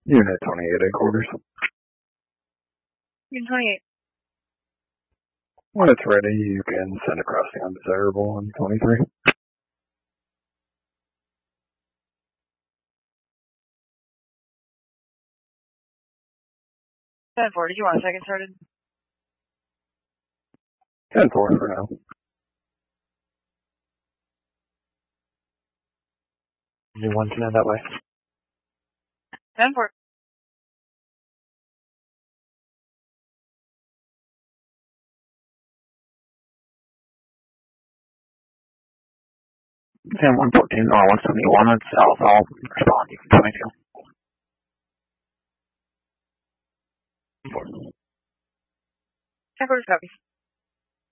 Unit 28 headquarters. Unit 28. When it's ready, you can send across the undesirable on 23. 10-4, did you want a second started? 10-4 for now. New one to know that way. 10-4. And 114 or 171 on south, I'll respond. You can 22. 10-4 copy.